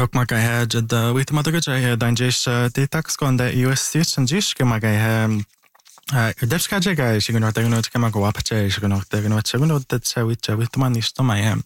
ook maar hij de weet maar dat hij dan just die tax kon de USC sanjish ke maar hij depskaje is nog tegen nooit kan go apche is nog tegen nooit zeggen dat zou het man is dan maar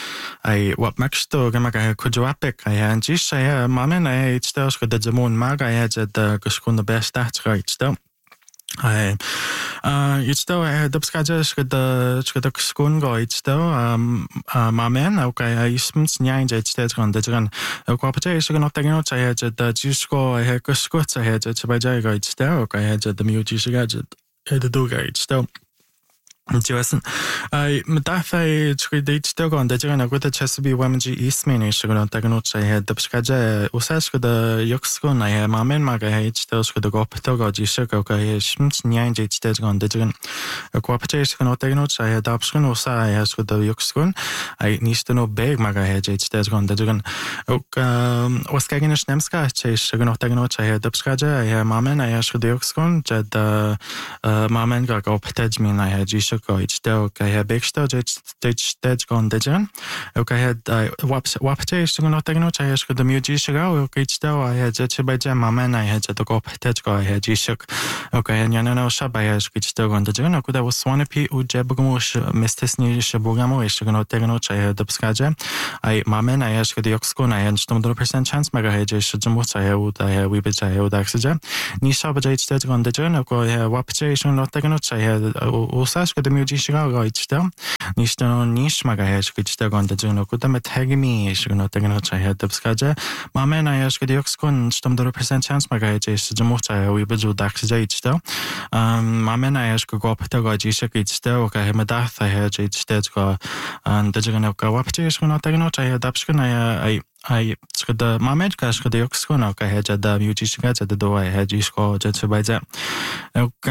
ai wat max to kan maar kujwapek hij en just hij mamen hij iets stel dat de moon maar hij de geskonde best dat right dan Hai. Iets toe depskaje is de skon go iets toe mamen ook hij is niet iets dat gaan dat gaan ook apche is nog tegen nooit hij de just go hij kuskot hij het bij jij go iets toe ook hij de mutie zich de doge iets toe Interesting. Met dat hij dit stel gaan dat je een goede Chesapeake Women's East Main is gewoon tegen nooit hij depskaje usas de jokskon hij mamen maar hij iets stel de op te go die suk ook hij is niet iets dat gaan dat je ook apche is gewoon tegen nooit hij dat schoon usa hij is de jokskon hij niet te nog big maar hij iets dat gaan dat je ook was kijken naar Nemska is gewoon tegen nooit hij depskaje hij mamen hij is de jokskon dat mamen ga op het min hij go iets stel hij big stel dat gaan dat je ook hij wapte is nog tegen nooit hij is de muzie go ook iets stel hij dat je bij zijn mamen hij dat op het go hij jisuk ook hij nou shab hij is iets stel gaan dat je ook dat was swanepi ujebgmosh mestesni shbogamo is nog tegen nooit hij depskaje hij mamen hij is de jokskon hij is 100% chance maar hij is de moet hij we bij hij dat ze niet shab iets stel gaan dat je ook hij wapte is nog tegen nooit hij usas de muzie go iets stel niet niche maar hij is iets stel gaan dat je ook dat met hegmi is nog tegen nooit hij depskaje mamen hij is de jokskon 100% chance maar hij is de moet hij we bij dat ze iets stel mamen hij is go op het go iets stel ook hij met dat hij iets stel go dat je ook wapte is nog tegen nooit hij depskaje hij de mamen kan de jokskon ook hij de muzie gaat de door hij is go dat bij dat ook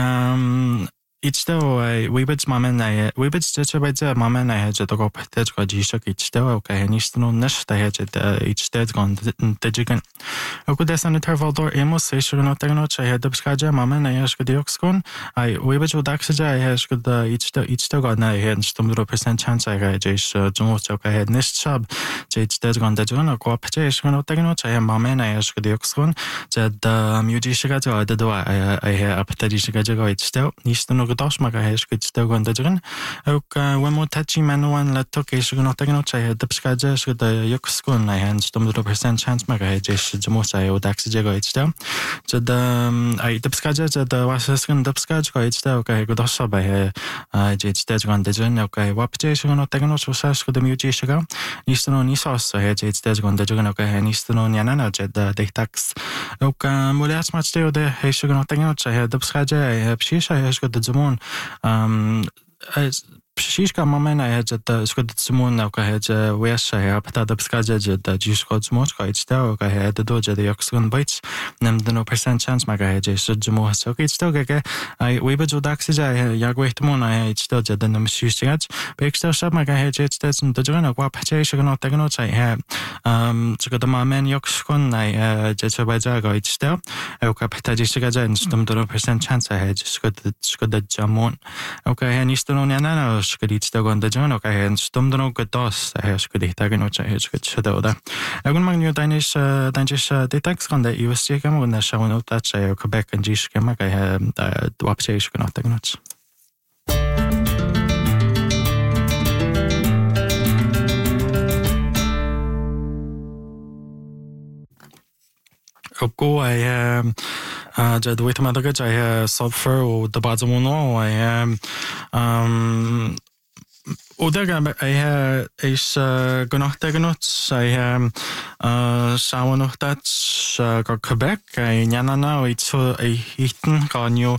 iets toe we bits mamen we bits dat bij dat mamen hij het ook op het go iets toe ook hij niet nog net hij het iets toe gaan dat je kan ook dat aan het herval door emos is er nog tegen nooit hij de beschade mamen hij is de jokskon hij we bits wat ik zei hij is de iets toe gaan hij heeft 100% chance hij is zo ook hij net shab iets toe gaan dat je ook op het is nog tegen nooit hij mamen hij is de jokskon dat de muzie gaat de door hij op het is gaat iets toe niet nog das maar hij is iets toe gaan dat je ook we moeten tachi manuan la toke is nog tegen nooit hij de beschade is de jokskon hij heeft 100% chance maar hij is zo hij dat ze iets toe dat hij de beschade dat was is een de beschade iets toe ook hij dat zo bij hij iets toe gaan dat je ook hij wapte is nog tegen nooit zo zelfs de muzie gaan niet nog zo hij iets toe gaan dat je ook hij niet nog niet aan de tax ook moeilijk maar stel de hij is nog tegen nooit hij de beschade hij precies hij is de zaman precies kan mamen hij het schot zaman ook hij het wees hij op dat beschade dat je schot smoot gaat stel ook hij het dood de jokskon bites neemt de 0% chance maar hij is het zaman zo iets stel kijk hij we bedoel dat ze hij ja weet man hij het stel dat de muziek gaat bij stel shop maar hij het stel dat je nog wat hij is nog tegen nooit hij zo de mamen jokskon hij het zo bij dat iets stel ook op dat is gaat zijn 100% chance hij het schot dat zaman ook hij niet nog niet iets te gaan dat je ook hij een stom dan ook dat hij is goed tegen nooit hij is goed zo dat ook mag nu dan is de tekst van de USC kan we dan ook dat zij ook Quebec en G's kan maar hij de website is kunnen tegen nooit ook hij dat weet maar dat hij software of de bazamono hij Oda hij is genoeg tegen ons hij samen nog dat Quebec hij nou iets zo hitten kan je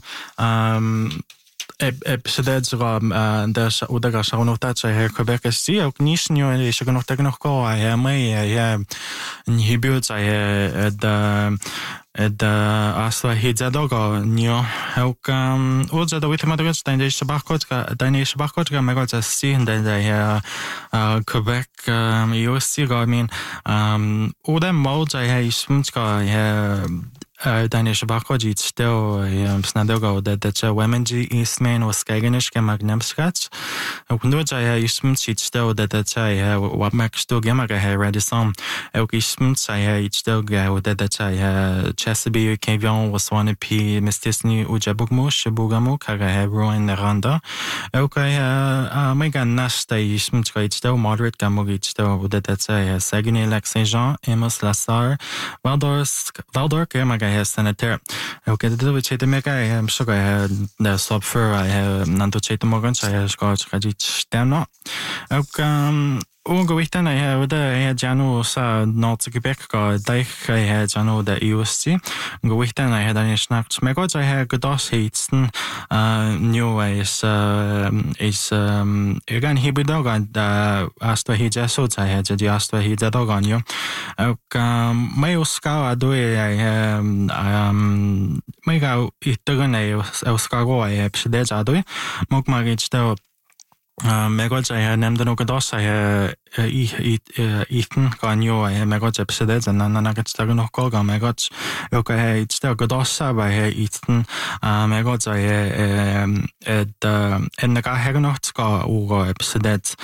episode dat Oda samen nog dat hij Quebec is die ook niet nieuw is genoeg tegen nog ko hij hij een hibud hij de asla hidzadogo nio ook oza da weet maar dat dan is bakot ga maar dat zien dat hij Quebec USC ga I mean Oda mode hij is moet ga Danish bachodit still snadogo that womenji Eastman was skaganish magnamskats. No jaya ism sit still that what makes to gemaga radisson. Elk ism saya still go that Chesapeake Kavion was one p Mistisni Ujabugmu Shibugamu Kaga ruin Randa. Okay, mega nasta ism still moderate gamugit still that Sagini Lac Saint Jean, Amos Lassar, Valdor Gemaga senator. Okay, the Cheta Mega, I am sure I had the subfer, I have Nanto Cheta Morgans, I have Scotch Kajit Stamno. Okay, Ugoitan, I have the Janu sa North Quebec, Dike, I had Janu the USC. Goitan, I had any snacks. Megods, I had Godos Heatston, new is again Hibidog and Asta Hijasots, I had the Asta Hidadog on you. Mayoska, do I make out it again, Euskago, I have Shedez Adui, Mokmagich the Megods I had named the Nogados, I had eaten Ganyo, I had Megods episodes and Nanagats Taganoko, Megods, okay, it's the Godosa, I had eaten Megods, I had and the Gahaganotska Ugo episodes.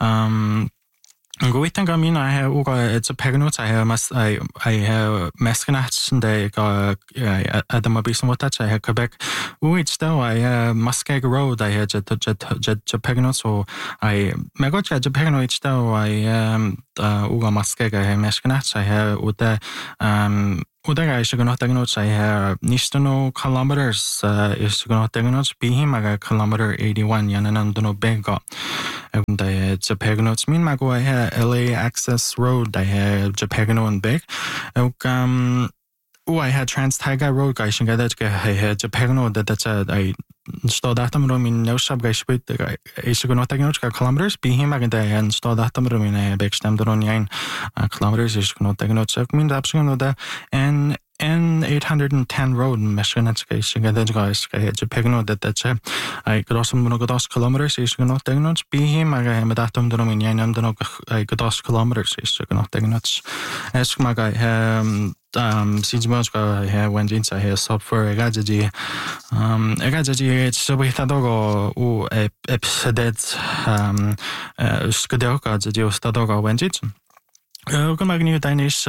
Goitan gamin I have uga it's a paganot I have maskanats and they got Adamabis watach I have Quebec. Which though I Muskeg Road I had Japagano so I Megot Japagano each though I uga Muskeg I have maskanats I have Uda Udaga is going to take notes. I have Nistano kilometers is going to take notes. Bihimaga kilometer 81 Yananandano Bega. And I had Japaganots. Meanmago I had LA Access Road. I had Japagano and Beg. I had Trans Taiga Road guys and get I had Japagano that's I installed that room in no sub guys with the is going to take notes kilometers. Bihimaga and I installed that room in a big stem on 9 kilometers is going to take notes. I mean, that's going to and N810 road, Meshanetska, Shigadej guys, Japagano that's I could also monogodos kilometers is going to take notes. Be him, I am a datum dominion and I godos kilometers is going to take notes. Ask my guy, Sijmoska, I have went inside here, software, Egaji, it's so we thought go, episode, Skudelka, the Stadoga went it. Magnu Danish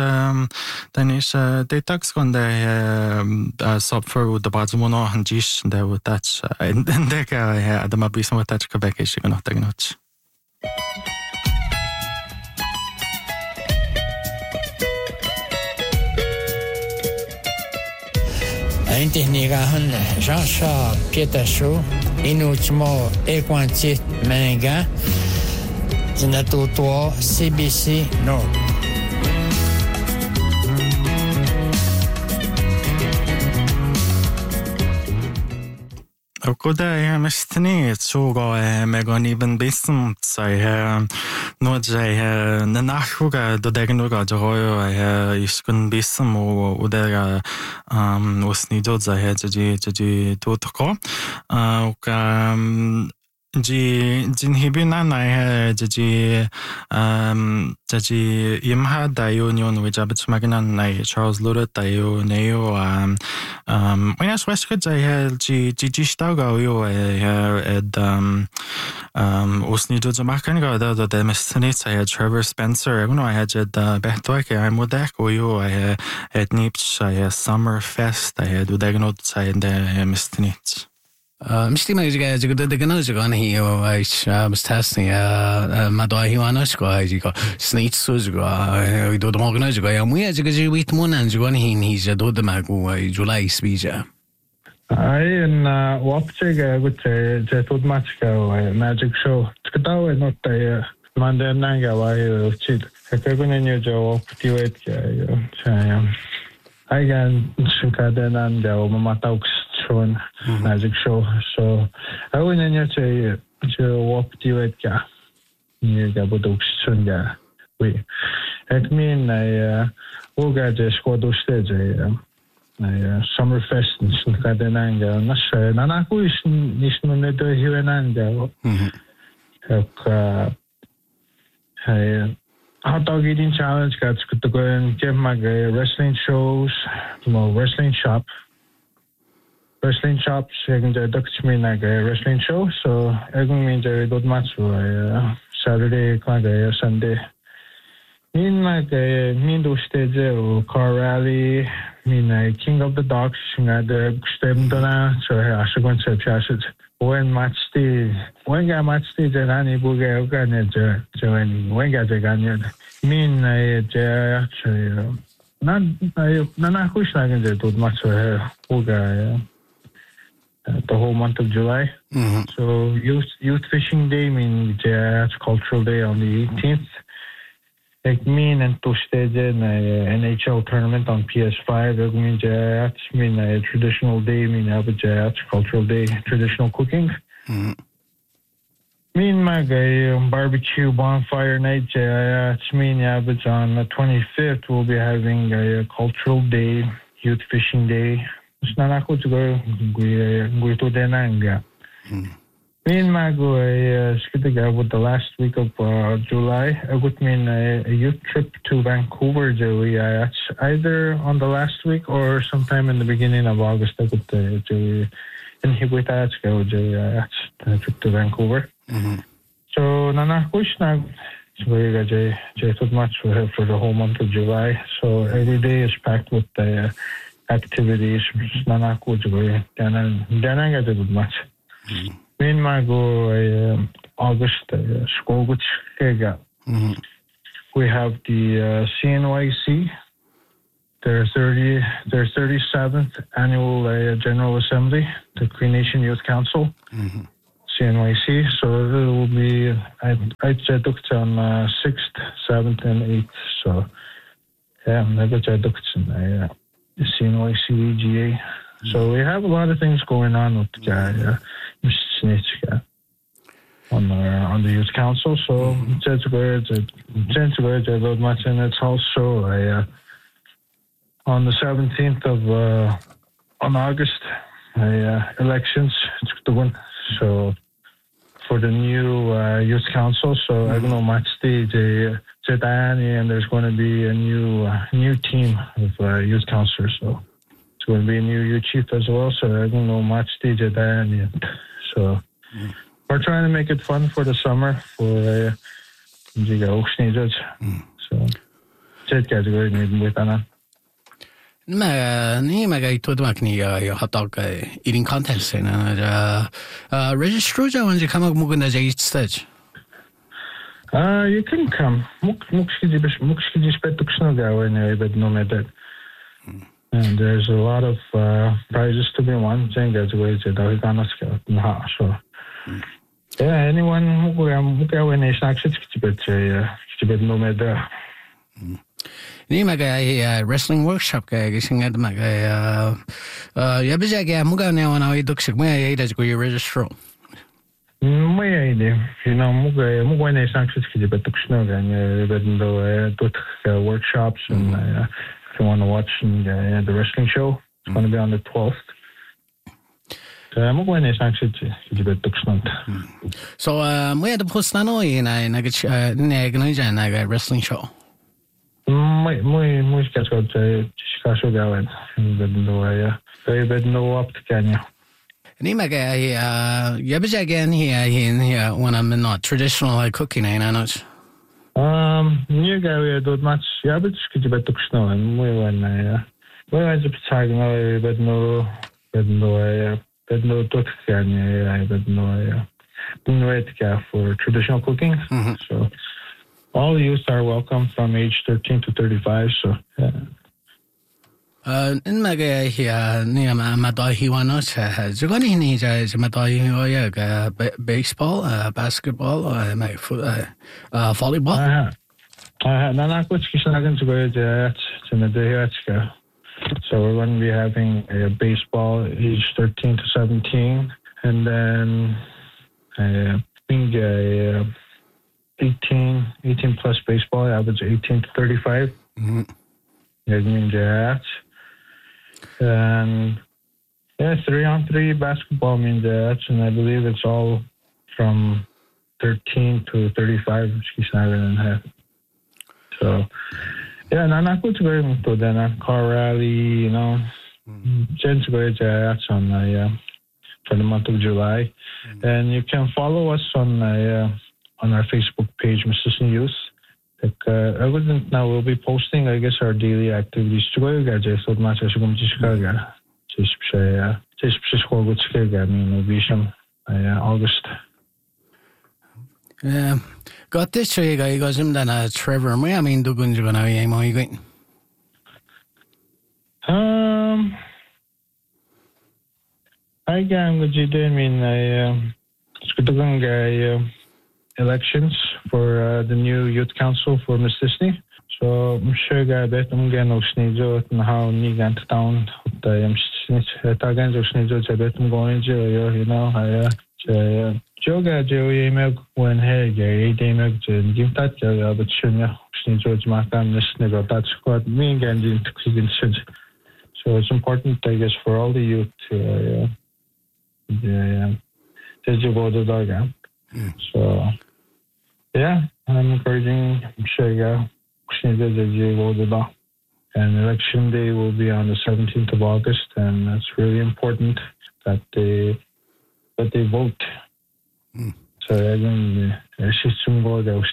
datax on the software with the Bazumono and Jish, there would touch, and then I had the Mabismo touch Quebec, she can not take notes. Technicahan Jean-Charles Pietachou, Inutimo Equantit Menga, Zinatutua CBC Nord. Goda är mest nytt så går megan even bism så här nåt jag när nachhuga då det nog att jag iskun bism och det osnido så här det totko och Jin Hibina I Jaji Imha Dayo Nyon which Abits Maganan Charles Ludet Dayo Neo when I was Westcoats I had Gigi Stago at Osnido Zamakango the Demistinates I had Trevor Spencer I had Bethwake I Modak I had Nips I had Summer Fest I had Udagnot I had Mistinates. Misty Magic, the Ganozagon, he was testing Madai Hiwanasko, he got Sneet Suzuga, we do the Morganazago, and we had to go with Moon and Joan, he's a do the Magu, July speaker. I and Wapchig would say Jetwood Matchko, Magic Show. Skadaw not a Mandananga, why cheat. I couldn't in your job, I can Shukaden and the Mamataux shown magic show. So I went in your say to walk to it. Near Gabodux Sunga. We it mean I will get a squad of stage. Summer fest in Shukadenanga. Nasha Nanaku is Nishman here in Anga. hot dog eating challenge got to go and get my wrestling shows, wrestling shop. Wrestling shops, I'm going to me like a wrestling show, so I'm going to do match Saturday, Sunday. Mean like mean do stage car rally, mean King of the Dogs, the step dona, so I should go to chassis. When match stage and any boogie organizer, so when get the gun, mean actually not push like in the do match boogie. The whole month of July. Mm-hmm. So youth fishing day means it's cultural day on the 18th. Like mean and to stage in NHL tournament on PS5. It means a traditional day. It's cultural day, traditional cooking. Mm-hmm. Mean my barbecue bonfire night. It's on the 25th. We'll be having a cultural day, youth fishing day. Snanako to go to Denanga. Me and Mago, with the last week of July, I would mean a youth trip to Vancouver, either on the last week or sometime in the beginning of August. I would and he would ask go trip to Vancouver. So Nanako Snag. So we got much for the whole month of July. So every day is packed with activities. Nanako to go. Then I got a good match. Me and Mago August school which we have the CNYC, their 37th annual General Assembly, the Cree Nation Youth Council, CNYC. So it will be I'd say it's on 6th, 7th, and 8th. So yeah, maybe it's the CNYC EGA. So we have a lot of things going on with the on the youth council. So it's good much, and it's also on the 17th of on August elections. It's the one. So for the new youth council, so I don't know much stage and there's going to be a new team of youth councilors. So it's going to be a new youth chief as well. So I don't know much stage yet. So we're trying to make it fun for the summer for so it's good with Anna. Ni maga itomak ni hot dog eating contest na register ja when you come up mugna ja stage. You can come. And there's a lot of prizes to be won. So yeah, anyone who go in a snack no matter. Ni maga wrestling workshop gising at maga yabijaga muga na wana iduk mo ay da go register. Моя идея, могу не санкции but even though workshops and if you want to watch the wrestling show, it's going to be on the 12th. Mogу не санкции So we had post na no na wrestling show. Мы сейчас вот Chicago going even though up to Kenya. Ni maga yabijaga here when I'm not traditional cooking I know. New guy we do much but and we went to Patagonia but no for traditional cooking. So all youth are welcome from age 13 to 35. So yeah. In maga here near Madahiwano, Zugani needs baseball, basketball, volleyball. So we're going to be having a baseball age 13 to 17, and then being 18 plus baseball, average 18 to 35. And 3-on-3 basketball means that, and I believe it's all from 13 to 35. So yeah, na ko going to the car rally, Jen's going to for the month of July. And you can follow us on our Facebook page, Mrs. News. I wouldn't now we'll be posting, I guess, our daily activities. So much as you August. Got this so you guys than Trevor. I mean, do good gonna be more going. I elections for the new youth council for Miss Disney. So I'm sure I bet I'm going to sneeze and how you get down. I'm going to Joga Joey Meg when hey gay Dame give that but sneeze Markham listening that's what me again. So it's important, I guess, for all the youth to vote the dog. So yeah, I'm encouraging Shega and election day will be on the 17th of August, and that's really important that they vote. So again, she's some go there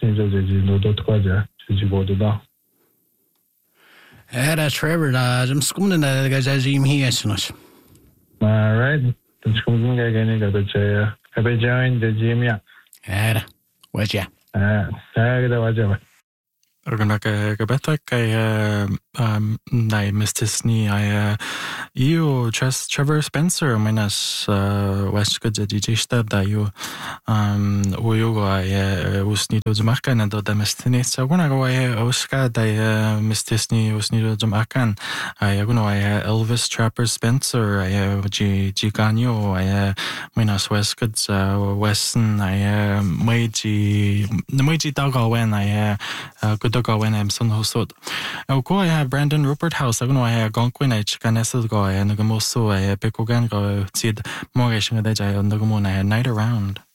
That's Trevor. I'm scumming the guys as him here. All right. It's coming again. I bet join the gym. Yeah. Where's ya? Gabeta nei Miss Disney you just Trevor Spencer minus West good digista da you usni do zmarkan do Destiny so gonna go Oscar da Miss Disney usni do zmarkan Elvis Trapper Spencer G Ganyo minus West good Western Meiji Dago when good go when I'm son hosted. Go I have Brandon Rupert House. I'm going to have Gonquin H. Canesel go and the Gamoso. I pick again go see the Morgan on the Moon. I had night around.